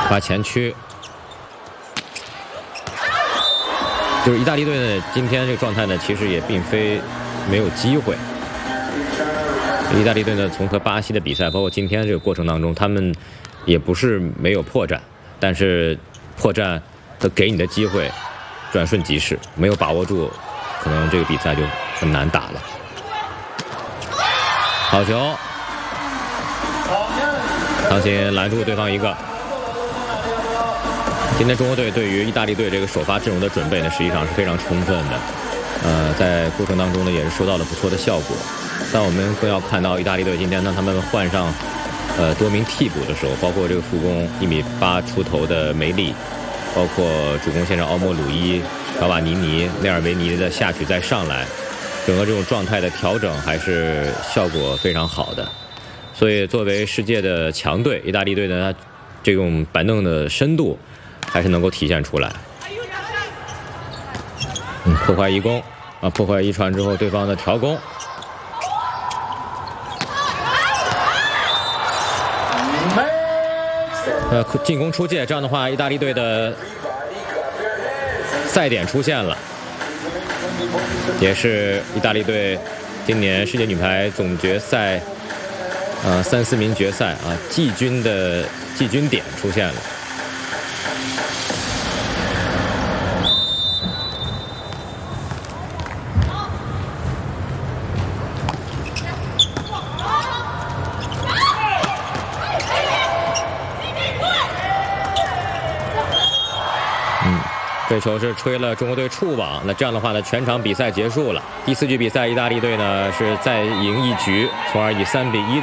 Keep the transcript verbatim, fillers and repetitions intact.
发前区。 就是意大利队呢，今天这个状态呢，其实也并非没有机会。意大利队呢，从和巴西的比赛，包括今天这个过程当中，他们也不是没有破绽，但是破绽的给你的机会转瞬即逝，没有把握住，可能这个比赛就很难打了。好球，唐鑫拦住对方一个。 今天中国队对于意大利队这个首发阵容的准备呢，实际上是非常充分的，呃，在过程当中呢也是收到了不错的效果。但我们更要看到意大利队今天当他们换上呃多名替补的时候，包括这个副攻一米八出头的梅利，包括主攻线上奥莫鲁伊、卡瓦尼尼、内尔维尼的下去再上来，整个这种状态的调整还是效果非常好的。所以作为世界的强队，意大利队呢，它这种板凳的深度。 还是能够体现出来。嗯，破坏一攻啊，破坏一传之后，对方的调攻。呃，进攻出界，这样的话，意大利队的赛点出现了，也是意大利队今年世界女排总决赛呃三四名决赛啊季军的季军点出现了。 这球是吹了中国队触网，那这样的话呢，全场比赛结束了。第四局比赛，意大利队呢是再赢一局，从而以三比一。